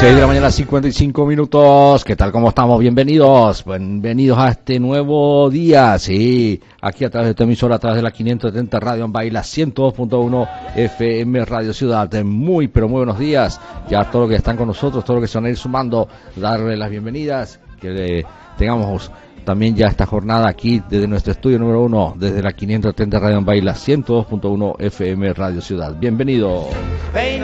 6 de la mañana, 55 minutos. ¿Qué tal? ¿Cómo estamos? Bienvenidos. Bienvenidos a este nuevo día. Sí, aquí a través de esta emisora, a través de la 570 Radio en Baila, 102.1 FM Radio Ciudad. Muy, pero muy buenos días. Ya todos los que están con nosotros, todos los que se van a ir sumando, darle las bienvenidas. Que tengamos también ya esta jornada aquí desde nuestro estudio número 1, desde la 570 Radio en Baila, 102.1 FM Radio Ciudad. Bienvenido.